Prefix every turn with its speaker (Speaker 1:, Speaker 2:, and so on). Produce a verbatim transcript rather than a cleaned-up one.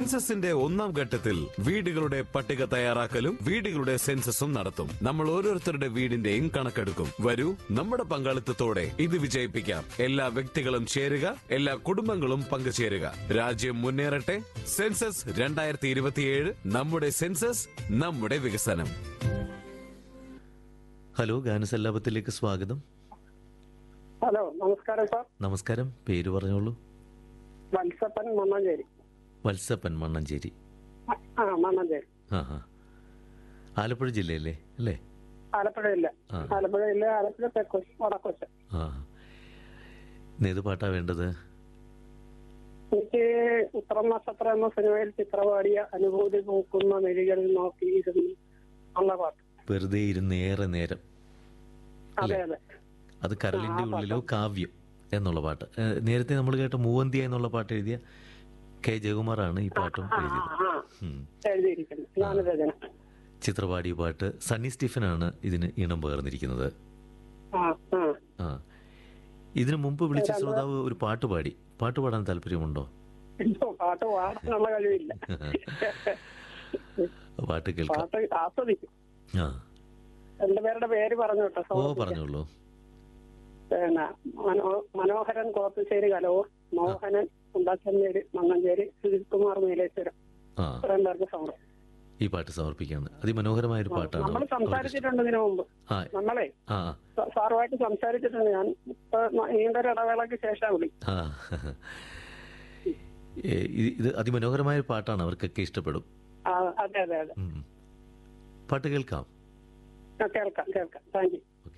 Speaker 1: സെൻസസിന്റെ ഒന്നാം ഘട്ടത്തിൽ വീടുകളുടെ പട്ടിക തയ്യാറാക്കലും വീടുകളുടെ സെൻസസും നടത്തും. നമ്മൾ ഓരോരുത്തരുടെ വീടിന്റെയും കണക്കെടുക്കും. വരൂ, നമ്മുടെ പങ്കാളിത്തത്തോടെ ഇത് വിജയിപ്പിക്കാം. എല്ലാ വ്യക്തികളും ചേരുക, എല്ലാ കുടുംബങ്ങളും പങ്കുചേരുക. രാജ്യം മുന്നേറട്ടെ. സെൻസസ് രണ്ടായിരത്തി ഇരുപത്തിയേഴ്, നമ്മുടെ സെൻസസ്, നമ്മുടെ വികസനം.
Speaker 2: ഹലോ, ഗാനസല്ലാപത്തിലേക്ക് സ്വാഗതം.
Speaker 3: ഹലോ, നമസ്കാരം സാർ.
Speaker 2: നമസ്കാരം. പേര് പറഞ്ഞോളൂ.
Speaker 3: വത്സപ്പൻ മണ്ണഞ്ചേരി.
Speaker 2: വത്സപ്പൻ മണ്ണഞ്ചേരി.
Speaker 3: ആ, മണ്ണഞ്ചേരി.
Speaker 2: ആ ആ ആലപ്പുഴ ജില്ലയല്ലേ അല്ലേ?
Speaker 3: ആലപ്പുഴ ഇല്ല, ആലപ്പുഴ ഇല്ല, ആലപ്പുഴ തെക്കൊച്ച് വടക്കൊച്ച്.
Speaker 2: ആ, ഏത് പാട്ടാ വേണ്ടത്?
Speaker 3: എനിക്ക് ഉത്തരം നക്ഷത്രം എന്ന സിനിമയിൽ ചിത്രപാടിയ അനുഭൂതി പൂക്കുന്ന മെഴികളിൽ നോക്കി ഇരുന്ന് ഉള്ള പാട്ട്.
Speaker 2: വെറുതെ ഇരുന്ന് ഏറെ നേരം.
Speaker 3: അതെ അതെ,
Speaker 2: അത് കരളിന്റെ ഉള്ളിലോ കാവ്യം എന്നുള്ള പാട്ട്. നേരത്തെ നമ്മൾ കേട്ട മൂവന്തിയ എന്നുള്ള പാട്ട് എഴുതിയ കെ ജയകുമാറാണ് ഈ പാട്ടും എഴുതിയത്. ചിത്രപാടിയ പാട്ട് സണ്ണി സ്റ്റീഫനാണ് ഇതിന് ഈണം പകർന്നിരിക്കുന്നത്. ആ, ഇതിനു മുമ്പ് വിളിച്ച ശ്രോതാവ് ഒരു പാട്ട് പാടി. പാട്ട് പാടാൻ താല്പര്യമുണ്ടോ?
Speaker 3: പാട്ട് പാടാനുള്ള കഴിവില്ല.
Speaker 2: പാട്ട് കേൾക്കാം.
Speaker 3: ആസ്വദിക്കും.
Speaker 2: ആ,
Speaker 3: എന്റെ പേരുടെ പേര് പറഞ്ഞു കേട്ടോ.
Speaker 2: ഓ, പറഞ്ഞോളൂ.
Speaker 3: പിന്നെ മനോഹരൻ കോത്തശ്ശേരി കലൂർ, മോഹനൻ ഉണ്ടാച്ചേരി മണ്ണഞ്ചേരി, സുജിത് കുമാർ നീലേശ്വരം. ഇത്രയും പേർക്ക് സമർപ്പിക്കും.
Speaker 2: ഈ പാട്ട് സമർപ്പിക്കാണ്. അതിമനോഹരമായ ഒരു പാട്ടാണ്.
Speaker 3: നമ്മൾ സംസാരിച്ചിട്ടുണ്ട് ഇതിനു മുമ്പ്. നമ്മളെ സാറുമായിട്ട് സംസാരിച്ചിട്ടുണ്ട്. ഞാൻ ഇപ്പൊ നീണ്ടൊരു ഇടവേളയ്ക്ക് ശേഷം വിളി.
Speaker 2: ഇത് അതിമനോഹരമായ പാട്ടാണ്, അവർക്കൊക്കെ ഇഷ്ടപ്പെടും.
Speaker 3: അതെ അതെ അതെ.
Speaker 2: പാട്ട് കേൾക്കാം.
Speaker 3: കേൾക്കാം കേൾക്കാം. Thank you.